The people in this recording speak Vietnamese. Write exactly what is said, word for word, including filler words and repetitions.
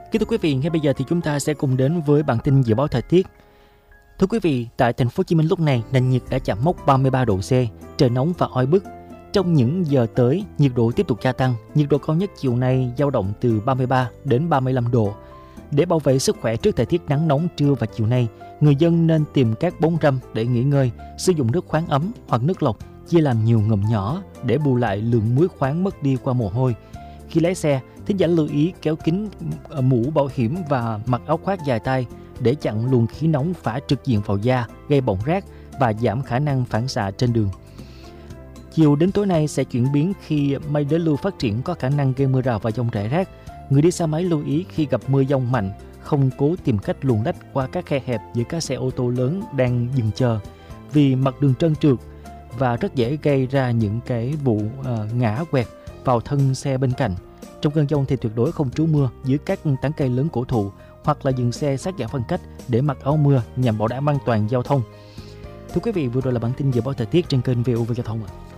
Kính thưa quý vị, ngay bây giờ thì chúng ta sẽ cùng đến với bản tin dự báo thời tiết. Thưa quý vị, tại thành phố Hồ Chí Minh lúc này nền nhiệt đã chạm mốc ba mươi ba độ C, trời nóng và oi bức. Trong những giờ tới, nhiệt độ tiếp tục gia tăng, nhiệt độ cao nhất chiều nay dao động từ ba mươi ba đến ba mươi lăm độ. Để bảo vệ sức khỏe trước thời tiết nắng nóng trưa và chiều nay, người dân nên tìm các bóng râm để nghỉ ngơi, sử dụng nước khoáng ấm hoặc nước lọc, chia làm nhiều ngụm nhỏ để bù lại lượng muối khoáng mất đi qua mồ hôi. Khi lái xe, thính giả lưu ý kéo kín mũ bảo hiểm và mặc áo khoác dài tay để chặn luồng khí nóng phả trực diện vào da, gây bỏng rát và giảm khả năng phản xạ trên đường. Chiều đến tối nay sẽ chuyển biến khi mây đới lưu phát triển có khả năng gây mưa rào và dông rải rác. Người đi xe máy lưu ý khi gặp mưa dông mạnh, không cố tìm cách luồn lách qua các khe hẹp giữa các xe ô tô lớn đang dừng chờ, vì mặt đường trơn trượt và rất dễ gây ra những cái vụ uh, ngã quẹt vào thân xe bên cạnh. Trong cơn dông thì tuyệt đối không trú mưa dưới các tán cây lớn cổ thụ hoặc là dừng xe sát giải phân cách để mặc áo mưa nhằm bảo đảm an toàn giao thông. Thưa quý vị, vừa rồi là bản tin dự báo thời tiết trên kênh vê o vê Giao thông ạ.